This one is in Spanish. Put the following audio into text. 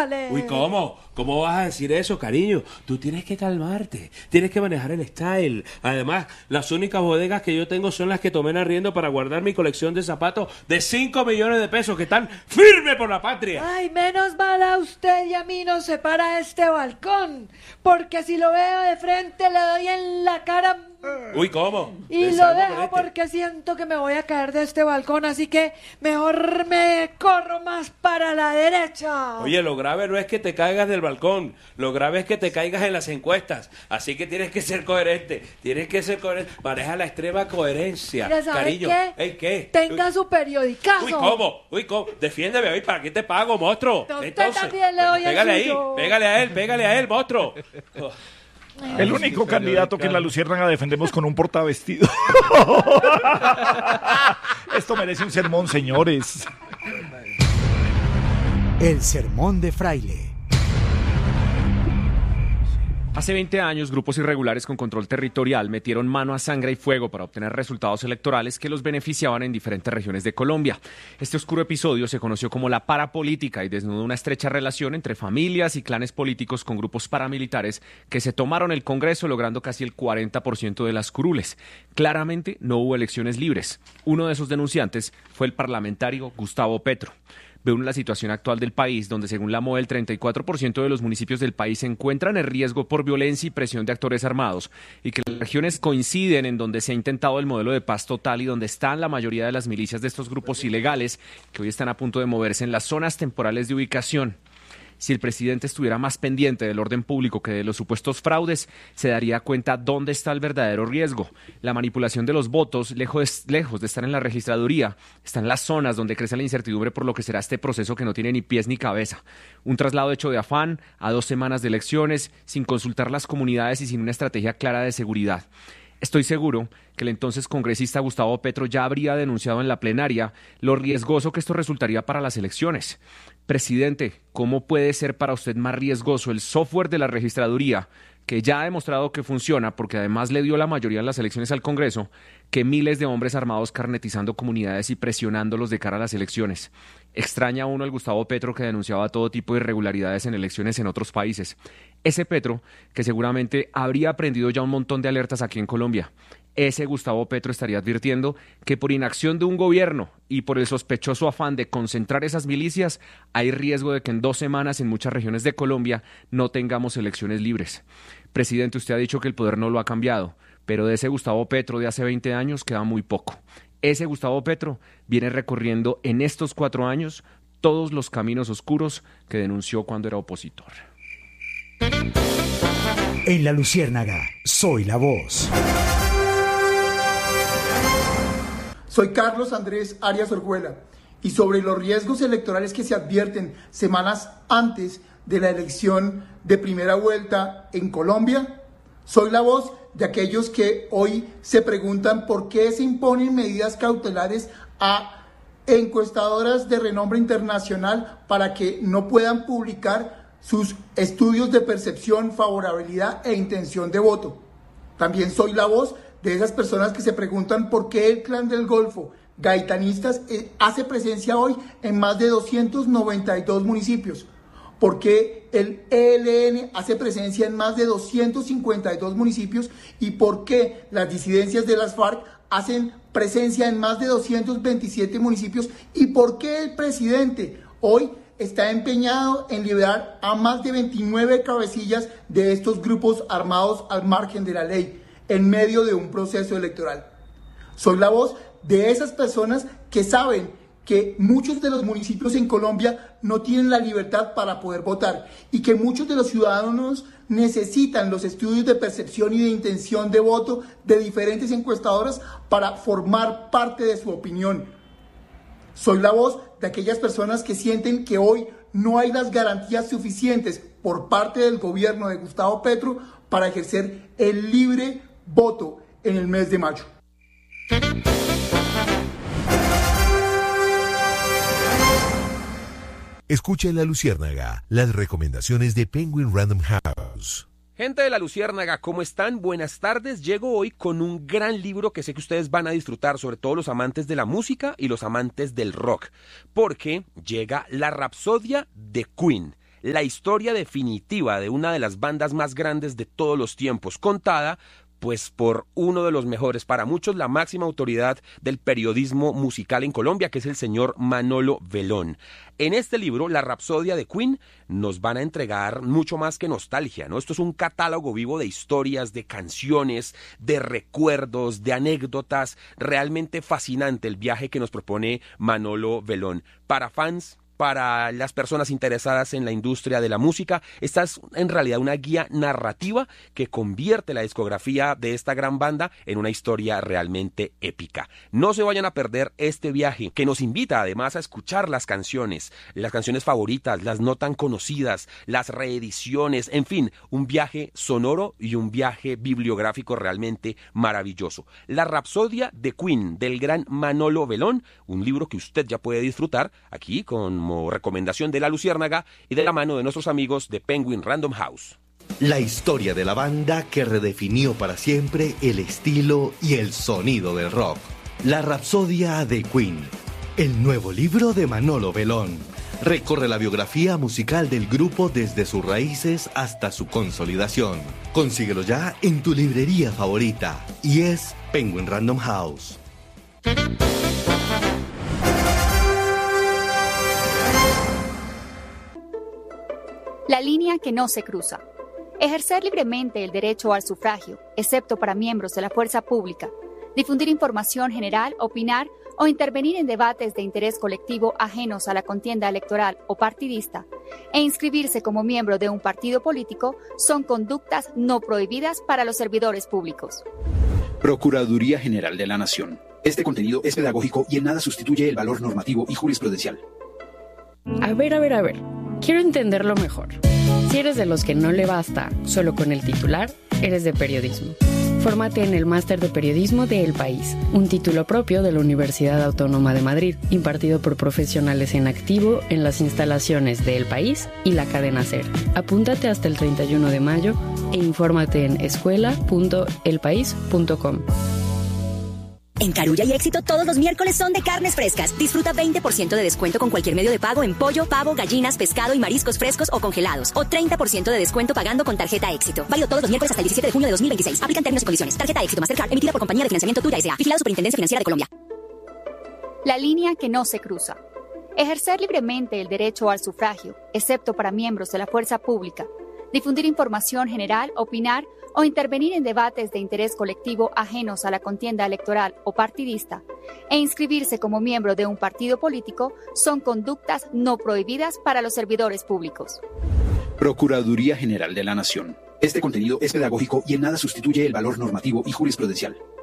sale. Uy, ¿cómo? ¿Cómo vas a decir eso, cariño? Tú tienes que calmarte, tienes que manejar el style. Además, las únicas bodegas que yo tengo son las que tomé en arriendo para guardar mi colección de zapatos de 5 millones de pesos que están firmes por la patria. Ay, menos mal a usted y a mí nos separa este balcón, porque si lo veo de frente le doy en la cara. Uy, ¿cómo? Y lo dejo porque siento que me voy a caer de este balcón, así que mejor me corro más para la derecha. Oye, lo grave no es que te caigas del balcón, lo grave es que te caigas en las encuestas, así que tienes que ser coherente, maneja la extrema coherencia, ¿Ya sabe cariño. qué? Ey, ¿qué? Tenga su periodicazo. Uy, ¿cómo? Defiéndeme hoy, ¿para qué te pago, monstruo? Usted también le doy el suyo. Pégale a él, monstruo. El único candidato que en la Luciérnaga defendemos con un portavestido. Esto merece un sermón, señores. El sermón de Fraile. Hace 20 años, grupos irregulares con control territorial metieron mano a sangre y fuego para obtener resultados electorales que los beneficiaban en diferentes regiones de Colombia. Este oscuro episodio se conoció como la parapolítica y desnudó una estrecha relación entre familias y clanes políticos con grupos paramilitares que se tomaron el Congreso, logrando casi el 40% de las curules. Claramente no hubo elecciones libres. Uno de esos denunciantes fue el parlamentario Gustavo Petro. Ve uno la situación actual del país, donde según la MOE el 34% de los municipios del país se encuentran en riesgo por violencia y presión de actores armados, y que las regiones coinciden en donde se ha intentado el modelo de paz total y donde están la mayoría de las milicias de estos grupos ilegales que hoy están a punto de moverse en las zonas temporales de ubicación. Si el presidente estuviera más pendiente del orden público que de los supuestos fraudes, se daría cuenta dónde está el verdadero riesgo. La manipulación de los votos, lejos de estar en la registraduría, está en las zonas donde crece la incertidumbre por lo que será este proceso que no tiene ni pies ni cabeza. Un traslado hecho de afán, a 2 semanas de elecciones, sin consultar las comunidades y sin una estrategia clara de seguridad. Estoy seguro que el entonces congresista Gustavo Petro ya habría denunciado en la plenaria lo riesgoso que esto resultaría para las elecciones. Presidente, ¿cómo puede ser para usted más riesgoso el software de la registraduría, que ya ha demostrado que funciona porque además le dio la mayoría en las elecciones al Congreso, que miles de hombres armados carnetizando comunidades y presionándolos de cara a las elecciones? Extraña a uno el Gustavo Petro que denunciaba todo tipo de irregularidades en elecciones en otros países. Ese Petro que seguramente habría aprendido ya un montón de alertas aquí en Colombia. Ese Gustavo Petro estaría advirtiendo que por inacción de un gobierno y por el sospechoso afán de concentrar esas milicias, hay riesgo de que en 2 semanas en muchas regiones de Colombia no tengamos elecciones libres. Presidente, usted ha dicho que el poder no lo ha cambiado, pero de ese Gustavo Petro de hace 20 años queda muy poco. Ese Gustavo Petro viene recorriendo en estos 4 años todos los caminos oscuros que denunció cuando era opositor. En la Luciérnaga, soy la voz. Soy Carlos Andrés Arias Orjuela y sobre los riesgos electorales que se advierten semanas antes de la elección de primera vuelta en Colombia, soy la voz de aquellos que hoy se preguntan por qué se imponen medidas cautelares a encuestadoras de renombre internacional para que no puedan publicar sus estudios de percepción, favorabilidad e intención de voto. También soy la voz de esas personas que se preguntan por qué el Clan del Golfo, gaitanistas, hace presencia hoy en más de 292 municipios. ¿Por qué el ELN hace presencia en más de 252 municipios? ¿Y por qué las disidencias de las FARC hacen presencia en más de 227 municipios? ¿Y por qué el presidente hoy está empeñado en liberar a más de 29 cabecillas de estos grupos armados al margen de la ley, en medio de un proceso electoral? Soy la voz de esas personas que saben que muchos de los municipios en Colombia no tienen la libertad para poder votar y que muchos de los ciudadanos necesitan los estudios de percepción y de intención de voto de diferentes encuestadoras para formar parte de su opinión. Soy la voz de aquellas personas que sienten que hoy no hay las garantías suficientes por parte del gobierno de Gustavo Petro para ejercer el libre voto en el mes de mayo. Escucha en La Luciérnaga las recomendaciones de Penguin Random House. Gente de La Luciérnaga, ¿cómo están? Buenas tardes. Llego hoy con un gran libro que sé que ustedes van a disfrutar, sobre todo los amantes de la música y los amantes del rock, porque llega La Rapsodia de Queen, la historia definitiva de una de las bandas más grandes de todos los tiempos, contada pues por uno de los mejores, para muchos la máxima autoridad del periodismo musical en Colombia, que es el señor Manolo Velón. En este libro, La Rapsodia de Queen, nos van a entregar mucho más que nostalgia, ¿no? Esto es un catálogo vivo de historias, de canciones, de recuerdos, de anécdotas. Realmente fascinante el viaje que nos propone Manolo Velón. Para fans, para las personas interesadas en la industria de la música, esta es en realidad una guía narrativa que convierte la discografía de esta gran banda en una historia realmente épica. No se vayan a perder este viaje, que nos invita además a escuchar las canciones favoritas, las no tan conocidas, las reediciones, en fin, un viaje sonoro y un viaje bibliográfico realmente maravilloso. La Rapsodia de Queen, del gran Manolo Velón, un libro que usted ya puede disfrutar aquí como recomendación de La Luciérnaga y de la mano de nuestros amigos de Penguin Random House. La historia de la banda que redefinió para siempre el estilo y el sonido del rock. La Rapsodia de Queen, el nuevo libro de Manolo Velón. Recorre la biografía musical del grupo desde sus raíces hasta su consolidación. Consíguelo ya en tu librería favorita y es Penguin Random House. La línea que no se cruza. Ejercer libremente el derecho al sufragio, excepto para miembros de la fuerza pública. Difundir información general, opinar o intervenir en debates de interés colectivo ajenos a la contienda electoral o partidista, e inscribirse como miembro de un partido político son conductas no prohibidas para los servidores públicos. Procuraduría General de la Nación. Este contenido es pedagógico y en nada sustituye el valor normativo y jurisprudencial. A ver. Quiero entenderlo mejor. Si eres de los que no le basta solo con el titular, eres de periodismo. Fórmate en el Máster de Periodismo de El País, un título propio de la Universidad Autónoma de Madrid, impartido por profesionales en activo en las instalaciones de El País y la cadena SER. Apúntate hasta el 31 de mayo e infórmate en escuela.elpaís.com. En Carulla y Éxito todos los miércoles son de carnes frescas. Disfruta 20% de descuento con cualquier medio de pago en pollo, pavo, gallinas, pescado y mariscos frescos o congelados. O 30% de descuento pagando con tarjeta Éxito. Válido todos los miércoles hasta el 17 de junio de 2026. Aplican términos y condiciones. Tarjeta Éxito Mastercard emitida por Compañía de Financiamiento Tuya S.A. Vigilado Superintendencia Financiera de Colombia. La línea que no se cruza. Ejercer libremente el derecho al sufragio, excepto para miembros de la fuerza pública. Difundir información general, opinar o intervenir en debates de interés colectivo ajenos a la contienda electoral o partidista, e inscribirse como miembro de un partido político son conductas no prohibidas para los servidores públicos. Procuraduría General de la Nación. Este contenido es pedagógico y en nada sustituye el valor normativo y jurisprudencial.